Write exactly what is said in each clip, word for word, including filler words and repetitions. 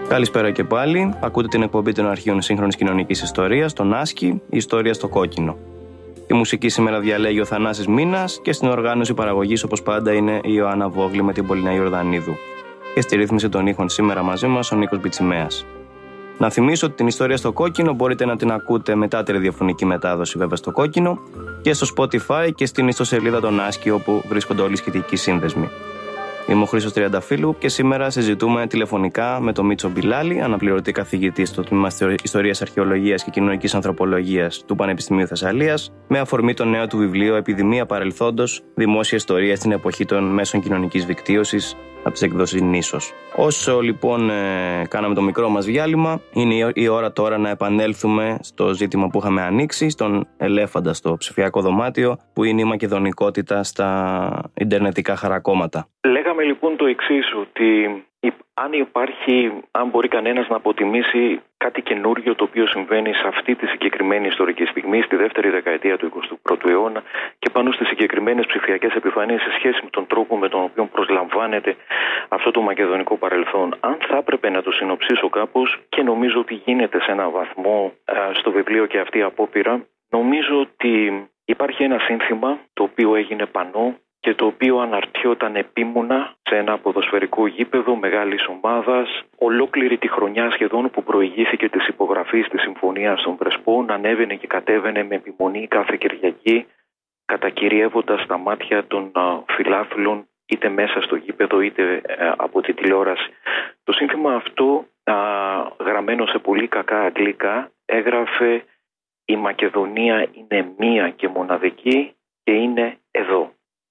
Καλησπέρα και πάλι. Ακούτε την εκπομπή των αρχείων σύγχρονης κοινωνικής ιστορίας, τον Άσκη, η ιστορία στο κόκκινο. Τη μουσική σήμερα διαλέγει ο Θανάσης Μίνας και στην οργάνωση παραγωγής, όπως πάντα, είναι η Ιωάννα Βόγλη με την Πολυνά Ιορδανίδου. Και στη ρύθμιση των ήχων σήμερα μαζί μας ο Νίκος Μπιτσιμέας. Να θυμίσω ότι την ιστορία στο κόκκινο μπορείτε να την ακούτε μετά τη ραδιοφωνική μετάδοση, βέβαια, στο κόκκινο και στο Spotify και στην ιστοσελίδα των Άσκη, όπου βρίσκονται όλοι οι σχετικοί σύνδεσμοι. Είμαι ο Χρήστος Τριανταφύλου και σήμερα συζητούμε τηλεφωνικά με τον Μίτσο Μπιλάλη, αναπληρωτή καθηγητή στο Τμήμα Ιστορίας, Αρχαιολογίας και Κοινωνικής Ανθρωπολογίας του Πανεπιστημίου Θεσσαλίας, με αφορμή το νέο του βιβλίο «Επιδημία Παρελθόντος. Δημόσια Ιστορία στην εποχή των μέσων κοινωνικής δικτύωσης» από τις εκδόσεις Νήσος. Όσο λοιπόν ε, κάναμε το μικρό μας διάλειμμα, είναι η ώρα τώρα να επανέλθουμε στο ζήτημα που είχαμε ανοίξει, στον ελέφαντα στο ψηφιακό δωμάτιο, που είναι η μακεδονικότητα στα ιντερνετικά χαρακόμματα. Λέγαμε λοιπόν το εξής, ότι αν υπάρχει, αν μπορεί κανένας να αποτιμήσει κάτι καινούριο το οποίο συμβαίνει σε αυτή τη συγκεκριμένη ιστορική στιγμή, στη δεύτερη δεκαετία του εικοστού πρώτου αιώνα και πάνω στις συγκεκριμένες ψηφιακές επιφανίες σε σχέση με τον τρόπο με τον οποίο προσλαμβάνεται αυτό το μακεδονικό παρελθόν, αν θα έπρεπε να το συνοψίσω κάπως, και νομίζω ότι γίνεται σε έναν βαθμό στο βιβλίο και αυτή η απόπειρα, νομίζω ότι υπάρχει ένα σύνθημα το οποίο έγινε πανό και το οποίο αναρτιόταν επίμονα σε ένα ποδοσφαιρικό γήπεδο μεγάλης ομάδας. Ολόκληρη τη χρονιά σχεδόν που προηγήθηκε της υπογραφής της Συμφωνίας των Πρεσπών, ανέβαινε και κατέβαινε με επιμονή κάθε Κυριακή, κατακυριεύοντας τα μάτια των φιλάθλων είτε μέσα στο γήπεδο είτε από τη τηλεόραση. Το σύνθημα αυτό, γραμμένο σε πολύ κακά αγγλικά, έγραφε «Η Μακεδονία είναι μία και μοναδική και είναι εδώ».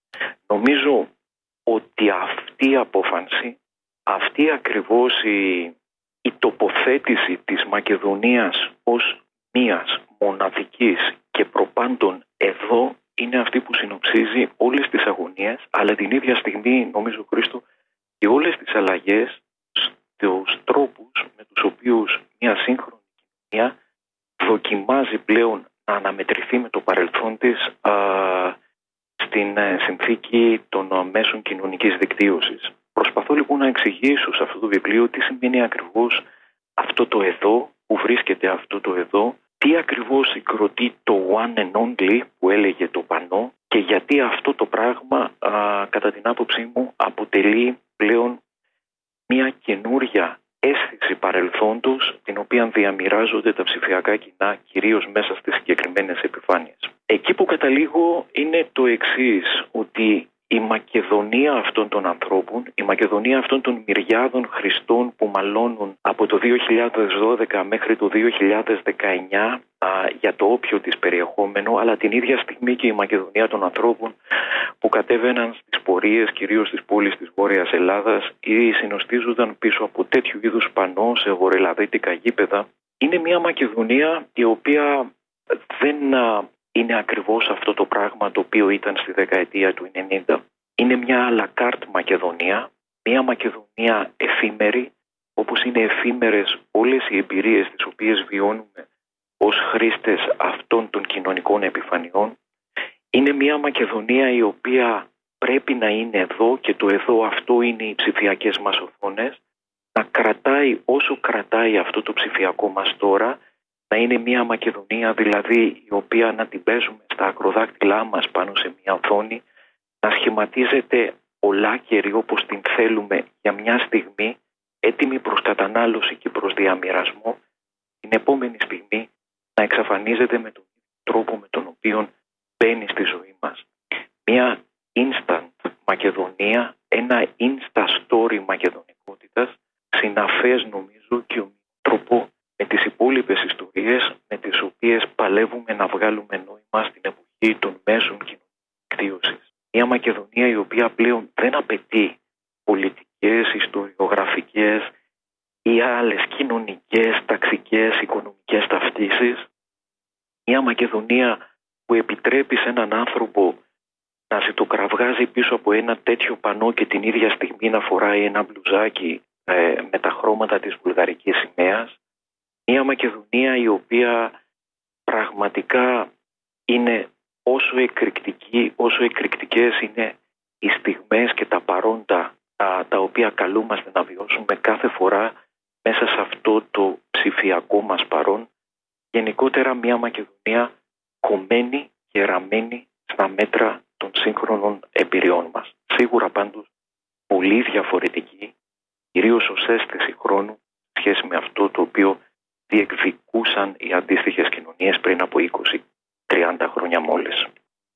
Νομίζω ότι αυτή η απόφανση, αυτή ακριβώς η, η τοποθέτηση της Μακεδονίας ως μίας μοναδικής και προπάντων εδώ είναι αυτή που συνοψίζει όλες τις αγωνίες, αλλά την ίδια στιγμή, νομίζω, Χρήστο, και όλες τις αλλαγές στους τρόπους με τους οποίους μια σύγχρονη κοινωνία δοκιμάζει πλέον να αναμετρηθεί με το παρελθόν της α, στην συνθήκη των μέσων κοινωνικής δικτύωσης. Προσπαθώ λοιπόν να εξηγήσω σε αυτό το βιβλίο τι σημαίνει ακριβώς αυτό το εδώ, που βρίσκεται αυτό το εδώ, τι ακριβώς συγκροτεί το one and only που έλεγε το πανό και γιατί αυτό το πράγμα α, κατά την άποψή μου αποτελεί πλέον μια καινούρια αίσθηση παρελθόντος, την οποία διαμοιράζονται τα ψηφιακά κοινά, κυρίως μέσα στις συγκεκριμένες επιφάνειες. Εκεί που καταλήγω είναι το εξής, ότι η Μακεδονία αυτών των ανθρώπων, η Μακεδονία αυτών των μυριάδων Χριστών που μαλώνουν από το δύο χιλιάδες δώδεκα μέχρι το δύο χιλιάδες δεκαεννιά α, για το όποιο της περιεχόμενο, αλλά την ίδια στιγμή και η Μακεδονία των ανθρώπων που κατέβαιναν στις πορείες, κυρίως στις πόλεις της Βόρειας Ελλάδας, ή συνοστίζονταν πίσω από τέτοιου είδους πανό σε βορειοελλαδίτικα γήπεδα, είναι μια Μακεδονία η οποία δεν α, είναι ακριβώς αυτό το πράγμα το οποίο ήταν στη δεκαετία του ενενήντα. Είναι μια à la carte Μακεδονία, μια Μακεδονία εφήμερη, όπως είναι εφήμερες όλες οι εμπειρίες τις οποίες βιώνουμε ως χρήστες αυτών των κοινωνικών επιφανειών. Είναι μια Μακεδονία η οποία πρέπει να είναι εδώ, και το εδώ αυτό είναι οι ψηφιακές μας οθόνες, να κρατάει όσο κρατάει αυτό το ψηφιακό μας τώρα, να είναι μια Μακεδονία δηλαδή η οποία να την παίζουμε στα ακροδάκτυλά μας πάνω σε μια οθόνη, να σχηματίζεται ολάκερη όπως την θέλουμε για μια στιγμή, έτοιμη προς κατανάλωση και προς διαμοιρασμό, την επόμενη στιγμή να εξαφανίζεται με τον τρόπο με τον οποίο μπαίνει στη ζωή μας. Μια instant Μακεδονία, ένα insta story μακεδονικότητας, συναφές νομίζω και ο τρόπο με τις υπόλοιπες ιστορίες με τις οποίες παλεύουμε να βγάλουμε νόημα στην εποχή των μέσων κοινωνικής δικτύωσης. Μια Μακεδονία η οποία πλέον δεν απαιτεί πολιτικές, ιστοριογραφικές ή άλλες κοινωνικές, ταξικές, οικονομικές ταυτίσεις. Μια Μακεδονία που επιτρέπει σε έναν άνθρωπο να ζητοκραυγάζει πίσω από ένα τέτοιο πανό και την ίδια στιγμή να φοράει ένα μπλουζάκι ε, με τα χρώματα της βουλγαρικής σημαίας. Μια Μακεδονία η οποία πραγματικά είναι όσο εκρηκτική, όσο εκρηκτικές είναι οι στιγμές και τα παρόντα τα, τα οποία καλούμαστε να βιώσουμε κάθε φορά μέσα μέσα σε αυτό το ψηφιακό μας παρόν, γενικότερα μια Μακεδονία κομμένη και ραμμένη στα μέτρα των σύγχρονων εμπειριών μας. Σίγουρα πάντως πολύ διαφορετική, κυρίως ως αίσθηση χρόνου, σχέση με αυτό το οποίο διεκδικούσαν οι αντίστοιχες κοινωνίες πριν από είκοσι με τριάντα χρόνια μόλις.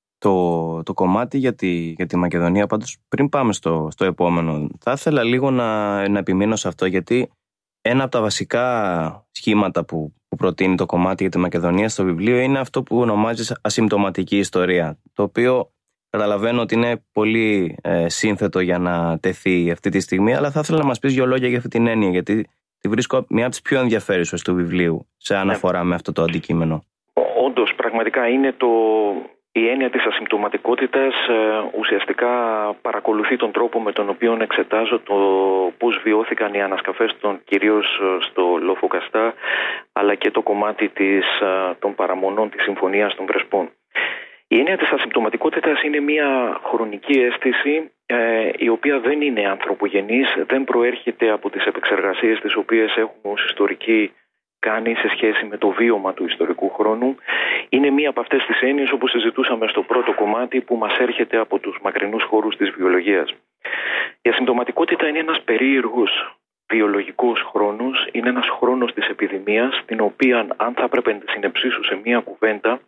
Το, το κομμάτι για τη, για τη Μακεδονία, πάντως, πριν πάμε στο, στο επόμενο, θα ήθελα λίγο να, να επιμείνω σε αυτό, γιατί ένα από τα βασικά σχήματα που, που προτείνει το κομμάτι για τη Μακεδονία στο βιβλίο είναι αυτό που ονομάζει ασυμπτωματική ιστορία, το οποίο καταλαβαίνω ότι είναι πολύ ε, σύνθετο για να τεθεί αυτή τη στιγμή, αλλά θα ήθελα να μας πεις δύο λόγια για αυτή την έννοια, γιατί τη βρίσκω μια από τις πιο ενδιαφέρουσες του βιβλίου σε αναφορά με αυτό το αντικείμενο. Όντως, πραγματικά είναι το... Η έννοια της ασυμπτωματικότητας ε, ουσιαστικά παρακολουθεί τον τρόπο με τον οποίο εξετάζω το πώς βιώθηκαν οι ανασκαφές των, κυρίως στο Λοφοκαστά, αλλά και το κομμάτι της, των παραμονών της Συμφωνίας των Πρεσπών. Η έννοια της ασυμπτωματικότητας είναι μια χρονική αίσθηση ε, η οποία δεν είναι ανθρωπογενής, δεν προέρχεται από τις επεξεργασίες τις οποίες έχουμε ως ιστορικοί κάνει σε σχέση με το βίωμα του ιστορικού χρόνου. Είναι μία από αυτές τις έννοιες, όπως συζητούσαμε στο πρώτο κομμάτι, που μας έρχεται από τους μακρινούς χώρους της βιολογίας. Η ασυμπτωματικότητα είναι ένας περίεργος βιολογικός χρόνος, είναι ένας χρόνος της επιδημίας, την οποία, αν θα έπρεπε να συνεψίσω σε μία κουβέντα,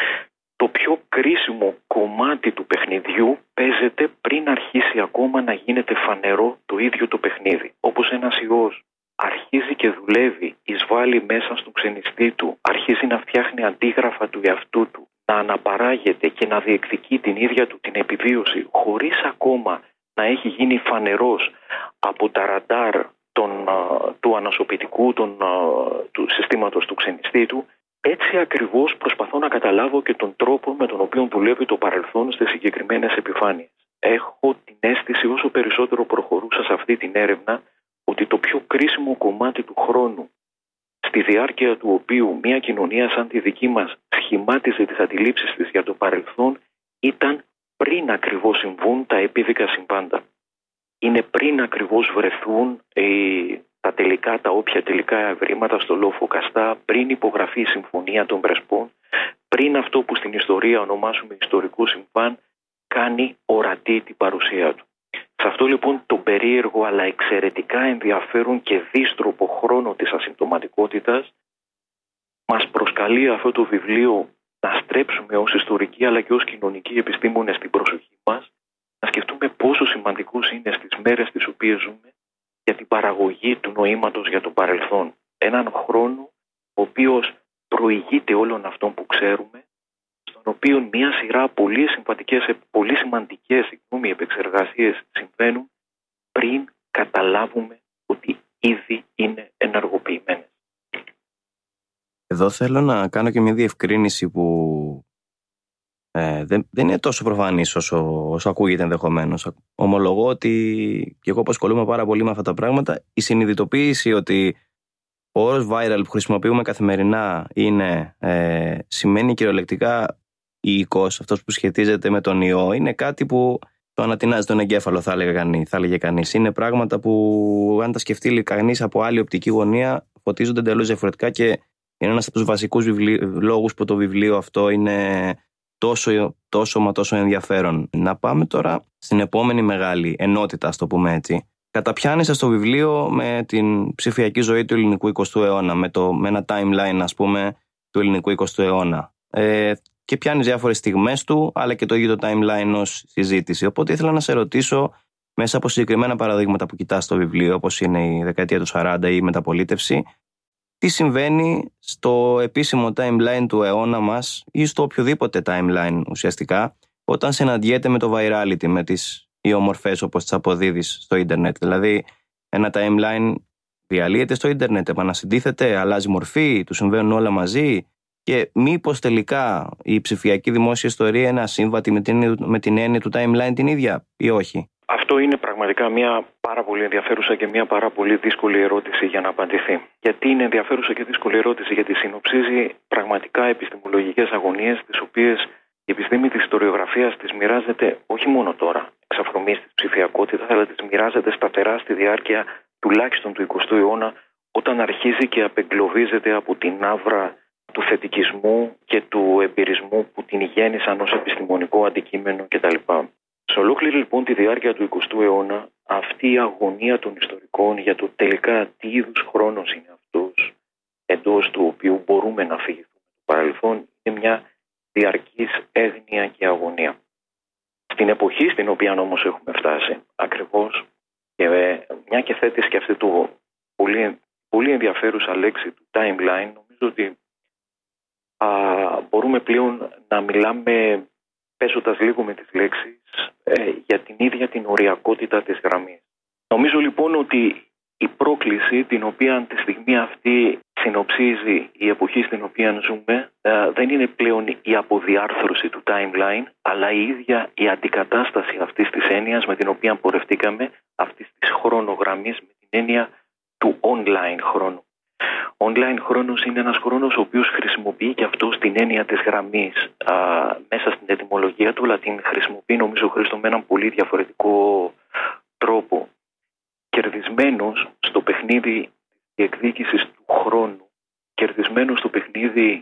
το πιο κρίσιμο κομμάτι του παιχνιδιού παίζεται πριν αρχίσει ακόμα να γίνεται φανερό το ίδιο το παιχνίδι. Όπως ένας ιός αρχίζει και δουλεύει, εισβάλλει μέσα στον ξενιστή του, αρχίζει να φτιάχνει αντίγραφα του εαυτού του, να αναπαράγεται και να διεκδικεί την ίδια του την επιβίωση, χωρίς ακόμα να έχει γίνει φανερός από τα ραντάρ των, του ανασωπητικού των, του συστήματος του ξενιστή του. Έτσι ακριβώς προσπαθώ να καταλάβω και τον τρόπο με τον οποίο δουλεύει το παρελθόν στις συγκεκριμένες επιφάνειες. Έχω την αίσθηση, όσο περισσότερο προχωρούσα σε αυτή την έρευνα, ότι το πιο κρίσιμο κομμάτι του χρόνου, στη διάρκεια του οποίου μια κοινωνία σαν τη δική μας σχημάτιζε τις αντιλήψεις της για το παρελθόν, ήταν πριν ακριβώς συμβούν τα επίδικα συμβάντα. Είναι πριν ακριβώς βρεθούν ε, τα τελικά, τα όποια τελικά ευρήματα στο Λοφοκαστά, πριν υπογραφεί η Συμφωνία των Πρεσπών, πριν αυτό που στην ιστορία ονομάσουμε ιστορικό συμβάν κάνει ορατή την παρουσία του. Σε αυτό λοιπόν το περίεργο αλλά εξαιρετικά ενδιαφέρον και δύστροπο χρόνο της ασυμπτωματικότητας μας προσκαλεί αυτό το βιβλίο να στρέψουμε ως ιστορικοί αλλά και ως κοινωνικοί επιστήμονες την προσοχή μας, να σκεφτούμε πόσο σημαντικός είναι στις μέρες τις οποίες ζούμε για την παραγωγή του νοήματος για το παρελθόν. Έναν χρόνο ο οποίος προηγείται όλων αυτών που ξέρουμε, στον οποίο μια σειρά πολύ, πολύ σημαντικές συγγνώμη, επεξεργασίες συμβαίνουν πριν καταλάβουμε ότι ήδη είναι ενεργοποιημένες. Εδώ θέλω να κάνω και μια διευκρίνηση που ε, δεν, δεν είναι τόσο προφανής όσο, όσο ακούγεται ενδεχομένως. Ομολογώ ότι και εγώ που ασχολούμαι πάρα πολύ με αυτά τα πράγματα, η συνειδητοποίηση ότι ο όρος viral που χρησιμοποιούμε καθημερινά είναι, ε, σημαίνει κυριολεκτικά ιικός, αυτός που σχετίζεται με τον ιό, είναι κάτι που το ανατινάζει τον εγκέφαλο, θα έλεγε κανείς. Θα έλεγε κανείς. Είναι πράγματα που, αν τα σκεφτεί κανείς από άλλη οπτική γωνία, φωτίζονται εντελώς διαφορετικά και είναι ένας από τους βασικούς βιβλί... λόγους που το βιβλίο αυτό είναι τόσο, τόσο μα τόσο ενδιαφέρον. Να πάμε τώρα στην επόμενη μεγάλη ενότητα, ας το πούμε έτσι. Καταπιάνεσαι στο βιβλίο με την ψηφιακή ζωή του ελληνικού εικοστού αιώνα, με, το, με ένα timeline, ας πούμε, του ελληνικού εικοστού αιώνα. Ε, και πιάνεις διάφορες στιγμές του, αλλά και το ίδιο το timeline ως συζήτηση. Οπότε ήθελα να σε ρωτήσω, μέσα από συγκεκριμένα παραδείγματα που κοιτάς στο βιβλίο, όπως είναι η δεκαετία του σαράντα ή η μεταπολίτευση, τι συμβαίνει στο επίσημο timeline του αιώνα μας ή στο οποιοδήποτε timeline ουσιαστικά, όταν συναντιέται με το virality, με τις ιομορφές όπως τις αποδίδεις στο ίντερνετ. Δηλαδή, ένα timeline διαλύεται στο ίντερνετ, επανασυντίθεται, αλλάζει μορφή, του συμβαίνουν όλα μαζί. Και μήπως τελικά η ψηφιακή δημόσια ιστορία είναι ασύμβατη με την, με την έννοια του timeline την ίδια ή όχι? Αυτό είναι πραγματικά μια πάρα πολύ ενδιαφέρουσα και μια πάρα πολύ δύσκολη ερώτηση για να απαντηθεί. Γιατί είναι ενδιαφέρουσα και δύσκολη ερώτηση? Γιατί συνοψίζει πραγματικά επιστημολογικές αγωνίες, τις οποίες η επιστήμη της ιστοριογραφίας τις μοιράζεται όχι μόνο τώρα, εξαφρομής της ψηφιακότητας, αλλά τις μοιράζεται σταθερά στη διάρκεια τουλάχιστον του εικοστού αιώνα, όταν αρχίζει και απεγκλωβίζεται από την άβρα του θετικισμού και του εμπειρισμού που την γέννησαν ως επιστημονικό αντικείμενο κτλ. Σε ολόκληρη λοιπόν τη διάρκεια του εικοστού αιώνα, αυτή η αγωνία των ιστορικών για το τελικά τι είδους χρόνος είναι αυτός εντός του οποίου μπορούμε να φυγηθούμε το παρελθόν, είναι μια διαρκής έγνοια και αγωνία. Στην εποχή στην οποία όμως έχουμε φτάσει, ακριβώς, και μια και θέτεις και αυτή το πολύ, πολύ ενδιαφέρουσα λέξη του timeline, νομίζω ότι α, μπορούμε πλέον να μιλάμε, παίζοντας λίγο με τις λέξεις, ε, για την ίδια την οριακότητα της γραμμής. Νομίζω λοιπόν ότι η πρόκληση την οποία τη στιγμή αυτή συνοψίζει η εποχή στην οποία ζούμε ε, δεν είναι πλέον η αποδιάρθρωση του timeline, αλλά η ίδια η αντικατάσταση αυτής της έννοιας με την οποία πορευτήκαμε, αυτής της χρονογραμμής, με την έννοια του online χρόνου. Online χρόνος είναι ένας χρόνος ο οποίος χρησιμοποιεί και αυτό την έννοια της γραμμής α, μέσα στην ετυμολογία του, αλλά την χρησιμοποιεί νομίζω ο Χρήστο με έναν πολύ διαφορετικό τρόπο. Κερδισμένος στο παιχνίδι της διεκδίκησης του χρόνου, κερδισμένος στο παιχνίδι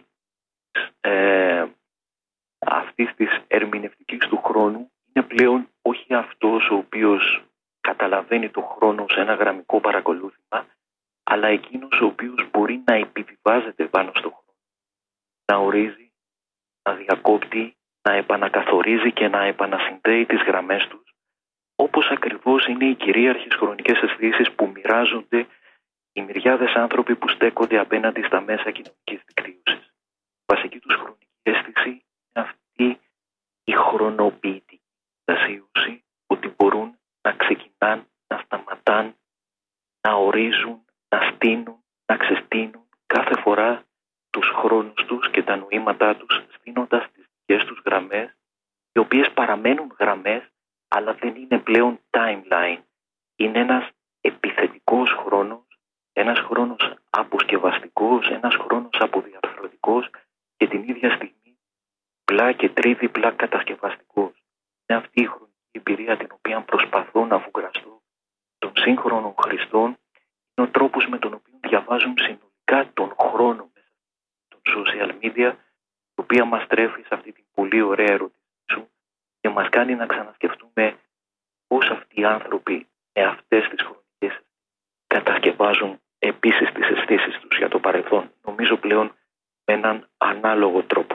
ε, αυτής της ερμηνευτικής του χρόνου, είναι πλέον όχι αυτός ο οποίος καταλαβαίνει το χρόνο σε ένα γραμμικό παρακολούθημα, αλλά εκείνος ο οποίος μπορεί να επιβιβάζεται πάνω στον χρόνο, να ορίζει, να διακόπτει, να επανακαθορίζει και να επανασυνδέει τις γραμμές τους, όπως ακριβώς είναι οι κυρίαρχες χρονικές αισθήσεις που μοιράζονται οι μυριάδες άνθρωποι που στέκονται απέναντι στα μέσα κοινωνικής δικτύωσης. Η βασική τους χρονική αίσθηση είναι αυτή η χρονοποιητική φαντασίωση, ότι μπορούν να ξεκινάνε, να σταματάνε, να ορίζουν, να στείνουν, να ξεστείνουν κάθε φορά τους χρόνους τους και τα νοήματά τους, στείνοντας τις δικές τους γραμμές, οι οποίες παραμένουν γραμμές, αλλά δεν είναι πλέον timeline. Είναι ένας επιθετικός χρόνος, ένας χρόνος αποσκευαστικός, ένας χρόνος αποδιαρθρωτικός και την ίδια στιγμή πλά και τρίδιπλα κατασκευαστικός. Είναι αυτή η χρονική εμπειρία την οποία προσπαθώ να βουγκραστώ των σύγχρονων χρηστών. Είναι ο τρόπος με τον οποίο διαβάζουν συνολικά τον χρόνο μέσα των social media, η οποία μας τρέφει σε αυτή την πολύ ωραία ερώτηση σου και μας κάνει να ξανασκεφτούμε πώς αυτοί οι άνθρωποι με αυτές τις χρονικές κατασκευάζουν επίσης τις αισθήσεις τους για το παρελθόν. Νομίζω πλέον με έναν ανάλογο τρόπο.